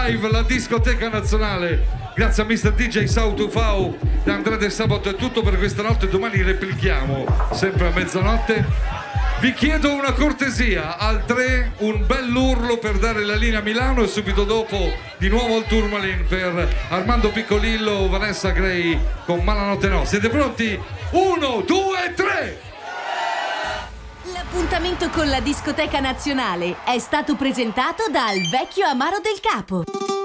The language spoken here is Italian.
live la discoteca nazionale. Grazie a Mr. DJ Sautufau, da Andrea del Sabato è tutto per questa notte. Domani replichiamo sempre a mezzanotte. Vi chiedo una cortesia, al 3 un bell'urlo per dare la linea a Milano e subito dopo di nuovo il Tourmaline per Armando Piccolillo, Vanessa Gray con Malanotte No. Siete pronti? 1, 2, 3! L'appuntamento con la discoteca nazionale è stato presentato dal Vecchio Amaro del Capo.